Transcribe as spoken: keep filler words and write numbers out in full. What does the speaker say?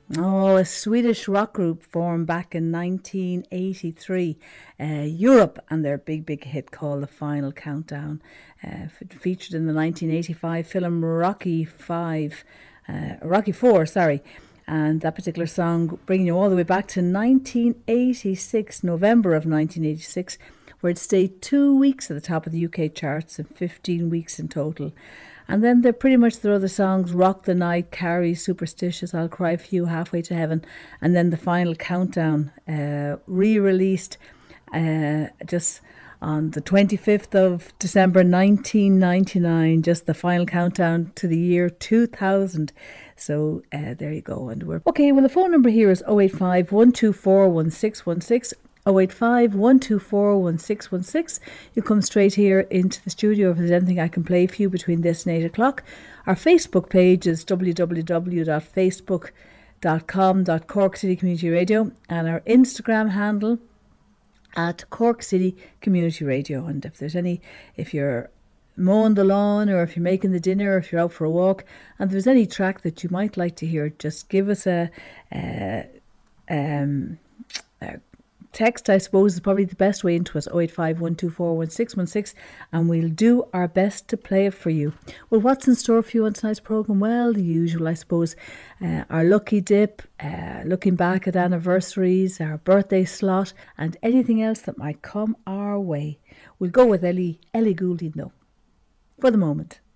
Oh, a Swedish rock group formed back in nineteen eighty-three, uh, Europe, and their big, big hit called The Final Countdown. Uh, f- featured in the nineteen eighty-five film Rocky Five, uh, Rocky Four, sorry. And that particular song bringing you all the way back to nineteen eighty-six, November of nineteen eighty-six, where it stayed two weeks at the top of the U K charts and fifteen weeks in total. And then they're pretty much their other songs, Rock the Night, Carrie, Superstitious, I'll Cry for You, Halfway to Heaven, and then The Final Countdown, uh, re-released uh, just on the twenty-fifth of December nineteen ninety-nine, just the final countdown to the year two thousand. So uh, there you go. And we're okay. Well, the phone number here is oh eight five, one two four, one six one six. oh eight five, one two four, one six one six. You come straight here into the studio if there's anything I can play for you between this and eight o'clock. Our Facebook page is w w w dot facebook dot com dot Cork City Community Radio, and our Instagram handle at Cork City Community Radio. And if there's any, if you're mowing the lawn, or if you're making the dinner, or if you're out for a walk, and there's any track that you might like to hear, just give us a, a um, a text, I suppose, is probably the best way into us, oh eight five, one two four, one six one six, and we'll do our best to play it for you. Well, what's in store for you on tonight's programme? Well, the usual, I suppose. Uh, our lucky dip, uh, looking back at anniversaries, our birthday slot, and anything else that might come our way. We'll go with Ellie, Ellie Goulding, though, for the moment.